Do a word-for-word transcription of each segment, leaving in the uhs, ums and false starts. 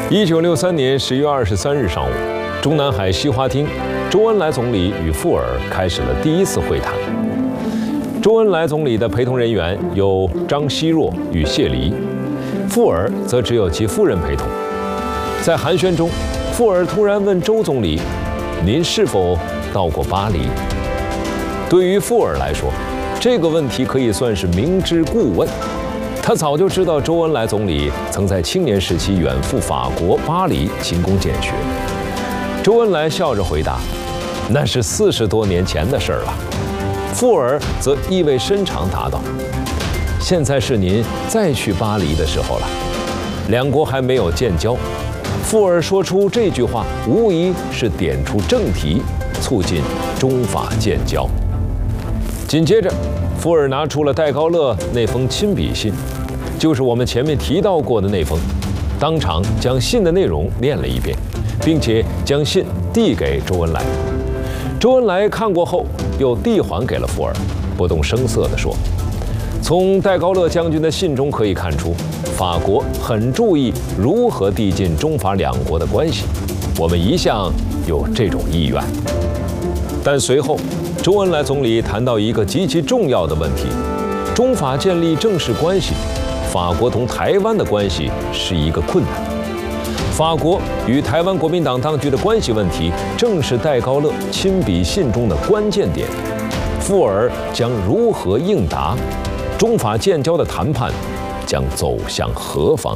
一九六三年十月二十三日上午，中南海西花厅，周恩来总理与富尔开始了第一次会谈。周恩来总理的陪同人员有张奚若与谢黎，富尔则只有其夫人陪同。在寒暄中，富尔突然问周总理：“您是否到过巴黎？”对于富尔来说，这个问题可以算是明知故问。他早就知道周恩来总理曾在青年时期远赴法国巴黎勤工俭学。周恩来笑着回答：“那是四十多年前的事儿了。”富尔则意味深长答道：“现在是您再去巴黎的时候了，两国还没有建交。”富尔说出这句话，无疑是点出正题，促进中法建交。紧接着，富尔拿出了戴高乐那封亲笔信，就是我们前面提到过的那封，当场将信的内容念了一遍，并且将信递给周恩来。周恩来看过后，又递还给了富尔，不动声色地说：“从戴高乐将军的信中可以看出，法国很注意如何递进中法两国的关系，我们一向有这种意愿。”但随后，周恩来总理谈到一个极其重要的问题：中法建立正式关系，法国同台湾的关系是一个困难。法国与台湾国民党当局的关系问题，正是戴高乐亲笔信中的关键点。富尔将如何应答？中法建交的谈判将走向何方？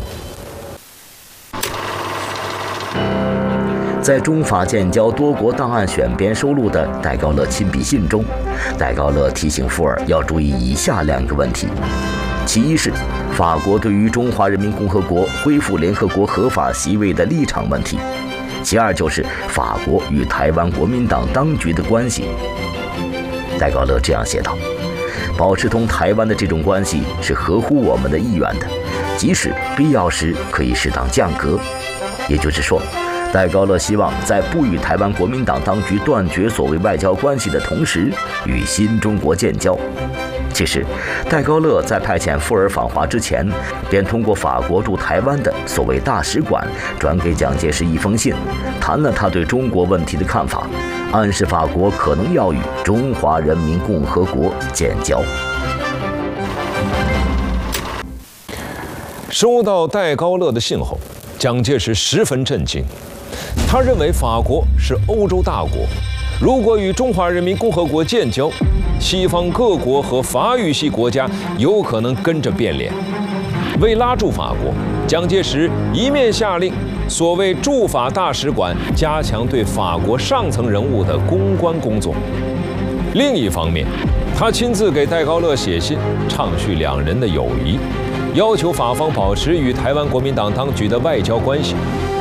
在中法建交多国档案选编收录的戴高乐亲笔信中，戴高乐提醒富尔要注意以下两个问题：其一是法国对于中华人民共和国恢复联合国合法席位的立场问题；其二就是法国与台湾国民党当局的关系。戴高乐这样写道：“保持同台湾的这种关系是合乎我们的意愿的，即使必要时可以适当降格。”也就是说，戴高乐希望在不与台湾国民党当局断绝所谓外交关系的同时，与新中国建交。其实，戴高乐在派遣富尔访华之前，便通过法国驻台湾的所谓大使馆转给蒋介石一封信，谈了他对中国问题的看法，暗示法国可能要与中华人民共和国建交。 收到戴高乐的信后，蒋介石十分震惊。他认为法国是欧洲大国，如果与中华人民共和国建交，西方各国和法语系国家有可能跟着变脸。为拉住法国，蒋介石一面下令所谓驻法大使馆加强对法国上层人物的公关工作，另一方面，他亲自给戴高乐写信，畅叙两人的友谊，要求法方保持与台湾国民党当局的外交关系。